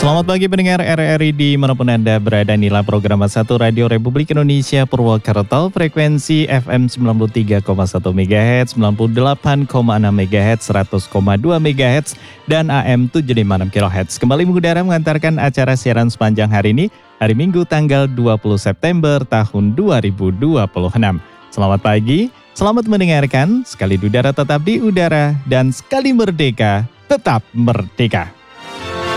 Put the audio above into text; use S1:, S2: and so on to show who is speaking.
S1: Selamat pagi pendengar RRI dimanapun Anda berada. Inilah program 1 Radio Republik Indonesia Purwokerto, frekuensi FM 93,1 MHz, 98,6 MHz, 100,2 MHz, dan AM 756 kHz. Kembali mengudara mengantarkan acara siaran sepanjang hari ini, hari Minggu tanggal 20 September tahun 2026. Selamat pagi, selamat mendengarkan, sekali udara tetap di udara, dan sekali merdeka tetap merdeka.